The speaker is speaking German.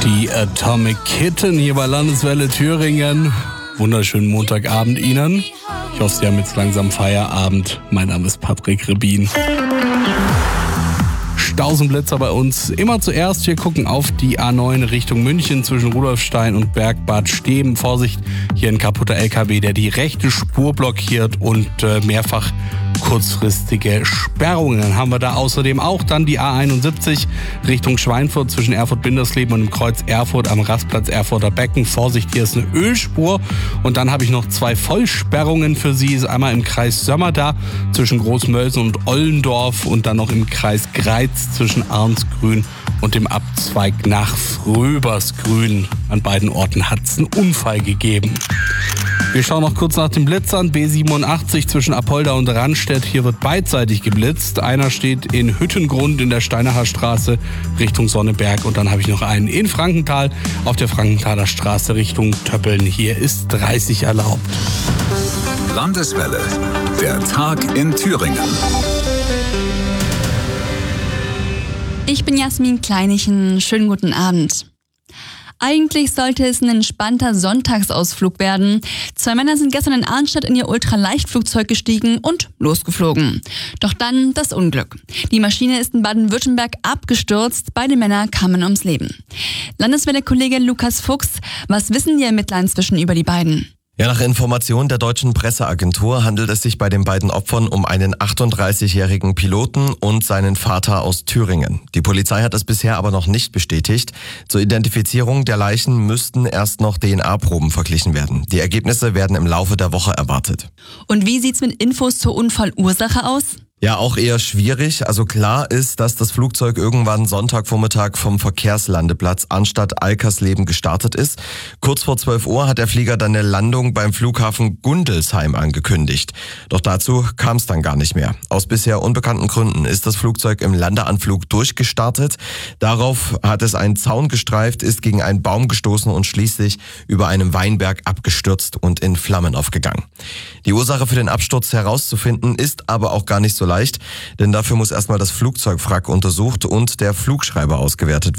Die Atomic Kitten hier bei Landeswelle Thüringen. Wunderschönen Montagabend Ihnen. Ich hoffe, Sie haben jetzt langsam Feierabend. Mein Name ist Patrick Rebin. Stausenblitzer bei uns. Immer zuerst, wir gucken auf die A9 Richtung München zwischen Rudolfstein und Bergbad Steben. Vorsicht, hier ein kaputter LKW, der die rechte Spur blockiert und mehrfach kurzfristige Sperrungen. Dann haben wir da außerdem auch dann die A71 Richtung Schweinfurt zwischen Erfurt-Bindersleben und dem Kreuz Erfurt am Rastplatz Erfurter Becken. Vorsicht, hier ist eine Ölspur. Und dann habe ich noch 2 Vollsperrungen für Sie. Ist einmal im Kreis Sömmerda zwischen Großmölsen und Ollendorf und dann noch im Kreis Greiz zwischen Arnsgrün und dem Abzweig nach Fröbersgrün. An beiden Orten hat es einen Unfall gegeben. Wir schauen noch kurz nach den Blitzern. B87 zwischen Apolda und Rannstedt. Hier wird beidseitig geblitzt. Einer steht in Hüttengrund in der Steinacher Straße Richtung Sonneberg. Und dann habe ich noch einen in Frankenthal auf der Frankenthaler Straße Richtung Töppeln. Hier ist 30 erlaubt. Landeswelle, der Tag in Thüringen. Ich bin Jasmin Kleinichen. Schönen guten Abend. Eigentlich sollte es ein entspannter Sonntagsausflug werden. 2 Männer sind gestern in Arnstadt in ihr Ultraleichtflugzeug gestiegen und losgeflogen. Doch dann das Unglück. Die Maschine ist in Baden-Württemberg abgestürzt. Beide Männer kamen ums Leben. Landeswelle-Kollege Lukas Fuchs, was wissen die Ermittler inzwischen über die beiden? Ja, nach Informationen der deutschen Presseagentur handelt es sich bei den beiden Opfern um einen 38-jährigen Piloten und seinen Vater aus Thüringen. Die Polizei hat es bisher aber noch nicht bestätigt. Zur Identifizierung der Leichen müssten erst noch DNA-Proben verglichen werden. Die Ergebnisse werden im Laufe der Woche erwartet. Und wie sieht's mit Infos zur Unfallursache aus? Ja, auch eher schwierig. Also klar ist, dass das Flugzeug irgendwann Sonntagvormittag vom Verkehrslandeplatz Arnstadt-Alkersleben gestartet ist. Kurz vor 12 Uhr hat der Flieger dann eine Landung beim Flughafen Gundelsheim angekündigt. Doch dazu kam es dann gar nicht mehr. Aus bisher unbekannten Gründen ist das Flugzeug im Landeanflug durchgestartet. Darauf hat es einen Zaun gestreift, ist gegen einen Baum gestoßen und schließlich über einem Weinberg abgestürzt und in Flammen aufgegangen. Die Ursache für den Absturz herauszufinden ist aber auch gar nicht so leicht, denn dafür muss erstmal das Flugzeugwrack untersucht und der Flugschreiber ausgewertet werden.